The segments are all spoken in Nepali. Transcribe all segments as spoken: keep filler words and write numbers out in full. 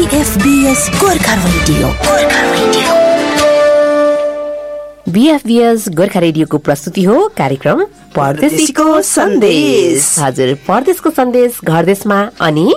बीएफबीएस गोर्खा रेडियो गोर्खा रेडियो बीएफबीएस गोर्खा रेडियोको प्रस्तुति हो कार्यक्रम परदेशीको सन्देश। हजुर, परदेशको सन्देश घर देशमा अनि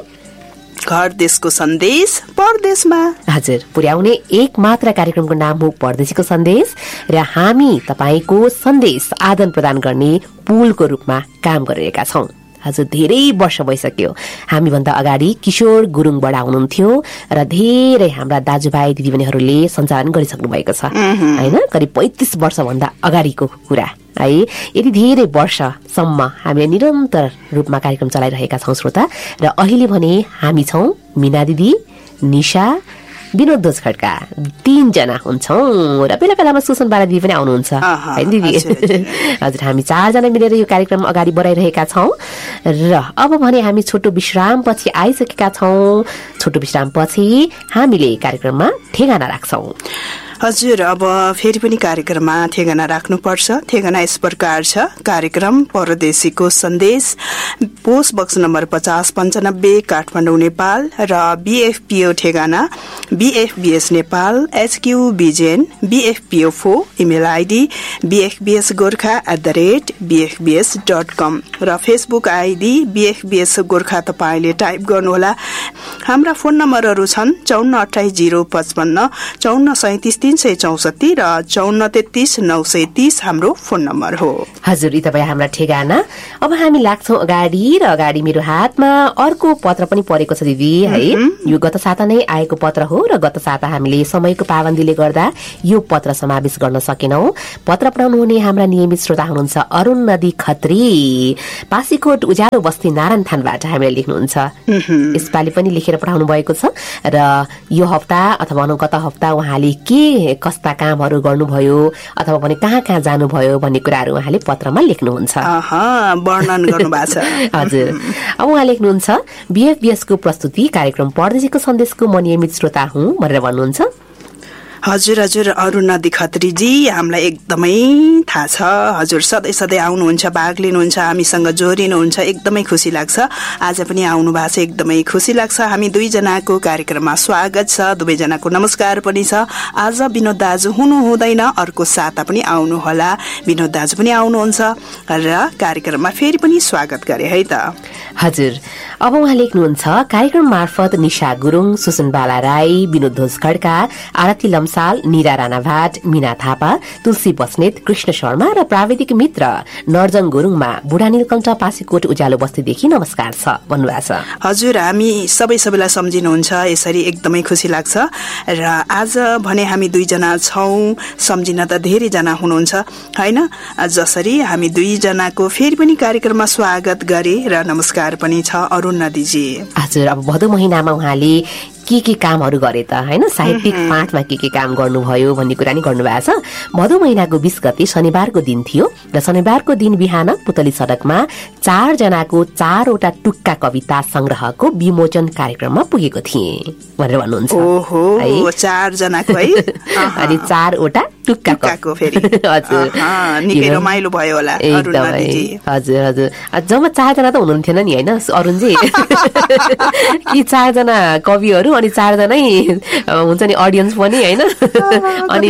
घर देशको सन्देश परदेशमा हजुर पुर्याउने एक मात्र कार्यक्रमको नाम हो परदेशीको सन्देश र हामी तपाईको सन्देश आदान प्रदान गर्ने पुलको रूपमा काम गरिरहेका छौं। हजुर, धेरै वर्ष भइसक्यो हामीभन्दा अगाडि किशोर गुरुङ बडा हुनुहुन्थ्यो र धेरै हाम्रा दाजुभाइ दिदीबहिनीहरूले सञ्चालन गरिसक्नु भएको छ हैन। करिब पैंतीस वर्षभन्दा अगाडिको कुरा है। यति धेरै वर्षसम्म हामीले निरन्तर रूपमा कार्यक्रम चलाइरहेका छौं श्रोता। र अहिले भने हामी छौं मीना दिदी, निशा, विनोद दोज खड्का तीनजना हुन्छौं र बेला बेलामा सुसन बाला दिदी पनि आउनुहुन्छ है दिदी। हजुर, हामी चारजना मिलेर यो कार्यक्रम अगाडि बढाइरहेका छौं र अब भने हामी छोटो विश्राम पछि आइसकेका छौं। छोटो विश्राम पछि हामीले कार्यक्रममा ठेगाना राख्छौं। हजुर, अब फेरि पनि कार्यक्रममा ठेगाना राख्नुपर्छ। ठेगाना यस प्रकार छ। कार्यक्रम परदेशीको सन्देश, पोस्ट बक्स नम्बर पचास पन्चानब्बे काठमाडौँ नेपाल र बीएफपीओ ठेगाना बीएफबीएस Nepal HQ Bijen बीएफपीओ four, email ID बीएफबीएस Gorkha at the rate बीएफबीएस dot कम र फेसबुक आईडी बीएफबीएस गोर्खा तपाईले टाइप गर्नुहोला। हाम्रा फोन नम्बरहरू छन् चौन्न अठाइस जिरो पचपन्न, चौन्न सैतिस तीन सय चौसठी र चौन्न तेत्तीस नौ सय तीस हाम्रो फोन नम्बर हो। हजुर, यी तपाईँ हाम्रा ठेगाना। अब हामी लाग्छौं अगाडि र अगाडि मेरो हातमा अर्को पत्र पनि परेको छ दिदी है। यो गत साता नै आएको पत्र हो र गत साता हामीले समयको पाबन्दीले गर्दा यो पत्र समावेश गर्न सकेनौं। पत्र पठाउनु हुने हाम्रा नियमित श्रोता हुनुहुन्छ अरुण नदी खत्री, पासीकोट उज्यालो बस्ती नारायण थानबाट हामीलाई लेख्नुहुन्छ। यसपालि पनि लेखेर पठाउनु भएको छ र यो हप्ता अथवा गत हप्ता उहाँले के कस्ता कामहरू गर्नुभयो अथवा भने कहाँ कहाँ जानुभयो भन्ने कुराहरू उहाँले पत्रमा लेख्नुहुन्छ। वर्णन गर्नुभएको छ। हजुर, अब उहाँ लेख्नुहुन्छ बीएफबीएस को प्रस्तुति कार्यक्रम परदेशीको सन्देशको म नियमित श्रोता हुँ भनेर भन्नुहुन्छ। हजुर हजुर अरुण नदी खत्रीजी, हामीलाई एकदमै थाहा छ। हजुर सधैँ सधैँ आउनुहुन्छ, भाग लिनुहुन्छ, हामीसँग जोडिनुहुन्छ, एकदमै खुसी लाग्छ। आज पनि आउनु भएको छ, एकदमै खुसी लाग्छ। हामी दुईजनाको कार्यक्रममा स्वागत छ, दुवैजनाको नमस्कार पनि छ। आज विनोद दाजु हुनु हुँदैन, अर्को साता पनि आउनुहोला। विनोद दाजु पनि आउनुहुन्छ र कार्यक्रममा फेरि पनि स्वागत गरे है त। हजुर, अब उहाँ लेख्नुहुन्छ कार्यक्रम मार्फत निशा गुरुङ, सुसन बाला राई, विनोद दोज खड्का, आरती लम्साल, निरा राणा भाट, मीना थापा, तुलसी बस्नेत, कृष्ण शर्मा र प्राविधिक मित्र नर्जन गुरुङमा बुढा नीलकण्ठ पासीकोट उज्यालो बस्तीदेखि नमस्कार छ भन्नुभएको छ। हजुर, हामी सबै सबैलाई सम्झिनुहुन्छ, यसरी एकदमै खुसी लाग्छ। र आज भने हामी दुईजना छौं, सम्झिन त धेरैजना हुनुहुन्छ हैन। जसरी हामी दुईजनाको फेरि पनि कार्यक्रममा स्वागत गरे र नमस्कार पनि छ अरुण नदीजी। हजुर, अब भदौ महिनामा उहाँले के के कामहरू गरे त हैन, साहित्यिक पाठमा के के काम गर्नुभयो भन्ने कुरा नि गर्नुभएको छ। भदौ महिनाको बीस गते शनिबारको दिन थियो र शनिबारको दिन बिहान पुतली सडकमा चार जनाको चारवटा टुक्का कविता संग्रहको विमोचन कार्यक्रममा पुगेको थिए भनेर भन्नुहुन्छ। ओहो, चार जनाको है अनि चारवटा टुक्काको फेरि। हजुर, निकै रमाइलो भयो होला अरुण नदीजी। हजुर हजुर, जम्मा चार जना त हुनुहुन्थेन नि हैन अरुणजी? कि चार जना कविहरू अनि चारजनै हुन्छ नि अडियन्स पनि हैन, अनि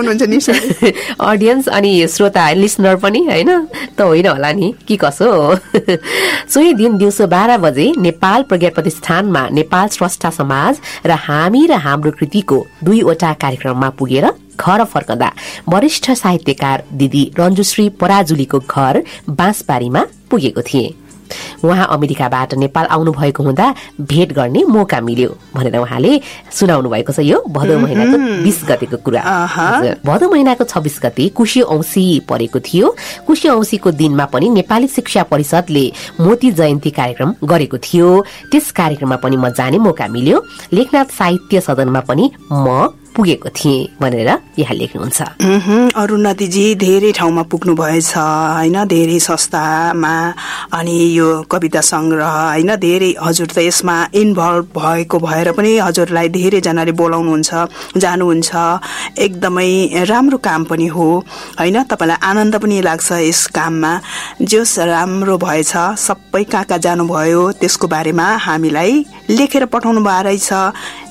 अडियन्स अनि श्रोता लिसनर पनि हैन त होइन होला नि कि कसो? सोही दिन दिउँसो बाह्र बजे नेपाल प्रज्ञा प्रतिष्ठानमा नेपाल स्रष्टा समाज र हामी र हाम्रो कृतिको दुईवटा कार्यक्रममा पुगेर घर फर्कँदा वरिष्ठ साहित्यकार दिदी रञ्जुश्री पराजुलीको घर बाँसबारीमा पुगेको थिए। उहाँ अमेरिकाबाट नेपाल आउनु भएको हुँदा भेट गर्ने मौका मिल्यो भनेर उहाँले सुनाउनु भएको छ। यो भदौ महिनाको बीस गतेको कुरा। भदौ महिनाको छब्बीस गते कुशी औँसी परेको थियो। कुशी औँसीको दिनमा पनि नेपाली शिक्षा परिषदले मोती जयन्ती कार्यक्रम गरेको थियो। त्यस कार्यक्रममा पनि म जाने मौका मिल्यो। लेखनाथ साहित्य सदनमा पनि म पुगेको थिएँ भनेर यहाँ लेख्नुहुन्छ। अरुण नदीजी धेरै ठाउँमा पुग्नु भएछ हैन, धेरै संस्थामा, अनि यो कविता संग्रह हैन, धेरै हजुर त यसमा इन्भल्भ भएको भएर पनि हजुरलाई धेरै जनाले बोलाउनुहुन्छ, जानुहुन्छ। एकदमै राम्रो काम पनि हो हैन, तपाईलाई आनन्द पनि लाग्छ यस काममा। जस राम्रो भएछ, सबै कहाँ कहाँ जानुभयो त्यसको बारेमा हामीलाई लेखेर पठाउनु भएको रहेछ।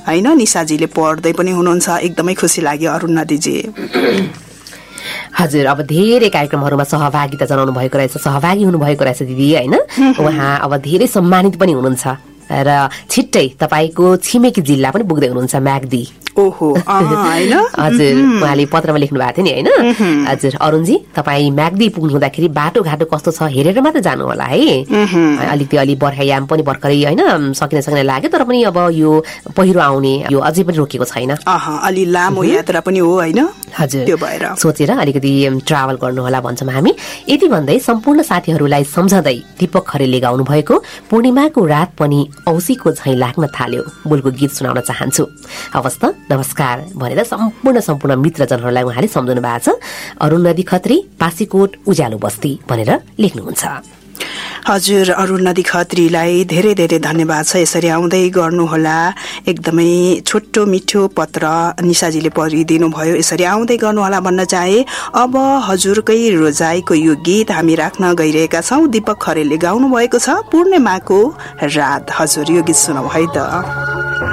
हैन निशाजीले पढ्दै पनि हुनुहुन्छ एकदमै खुसी लाग्यो अरुण नदीजी हजुर अब धेरै कार्यक्रमहरूमा सहभागिता जनाउनु भएको रहेछ सहभागी हुनुभएको रहेछ दिदी हैन उहाँ अब धेरै सम्मानित पनि हुनुहुन्छ र छिट्टै तपाईको छिमेकी जिल्ला पनि पुग्दै हुनुहुन्छ म्याग्दी ओहो हैन हजुर उहाँले पत्रमा लेख्नु भएको थियो नि हैन हजुर अरुणजी तपाईँ म्याग्दी पुग्नु हुँदाखेरि बाटो घाटो कस्तो छ हेरेर मात्र जानु होला है अलिकति अलि बर्खायाम पनि भर्खरै हैन सकिन सकिन लाग्यो तर पनि अब यो पहिरो आउने यो अझै पनि रोकेको छैन अलि लामो यात्रा पनि हो हैन हजुर त्यो भएर सोचेर अलिकति ट्राभल गर्नु होला भन्छौँ हामी यति भन्दै सम्पूर्ण साथीहरूलाई सम्झँदै दीपक खरेलले गाउनु भएको पूर्णिमाको रात पनि औसीको झैं लाग्न थाल्यो बोलको गीत सुनाउन चाहन्छु अवस्था नमस्कार भनेर सम्पूर्ण सम्पूर्ण मित्रजनहरूलाई उहाँले सम्झाउनु भएको छ अरुण नदी खत्री पासीकोट उज्यालो बस्ती भनेर लेख्नुहुन्छ हजुर अरुण नदी खत्रीलाई धेरै धेरै धन्यवाद छ यसरी आउँदै गर्नुहोला एकदमै छोटो मिठो पत्र निशाजीले पढिदिनु भयो यसरी आउँदै गर्नुहोला भन्न चाहे अब हजुरकै रोजाइको यो गीत हामी राख्न गइरहेका छौं दीपक खरेलले गाउनु भएको छ पूर्णिमाको रात हजुर यो गीत सुनौ है त